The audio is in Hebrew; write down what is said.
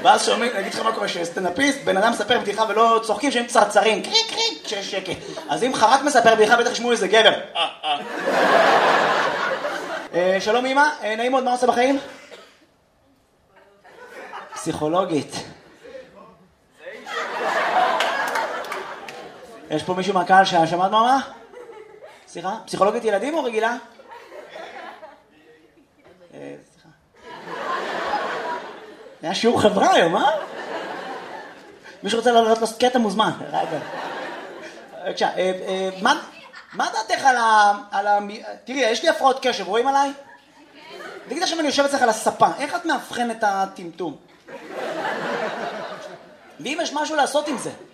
ואז שומעים, אני אגיד לך מה קורה, שסטנדאפיסט, בן אדם מספר בדיחה ולא צוחקים שהם צרצרים, קריק קריק, כשיש שקט. אז אם חרק מספר בדיחה, בטח ישמעו איזה גבר. שלום אמא, נעים מאוד, מה עושה בחיים? פסיכולוגית. יש פה מישהו מהקהל ששמעת מה? סליחה? פסיכולוגית ילדים או רגילה? סליחה. היה שיעור חברה היום, אה? מישהו רוצה לעלות לו קטע מוזמן. בבקשה, מה דעתך על ה... תראי, יש לי הפרעות קשב, רואים עליי? תגיד עכשיו אני יושב אצלך על הספה, איך את מאבחן את הטמטום? ואם יש משהו לעשות עם זה?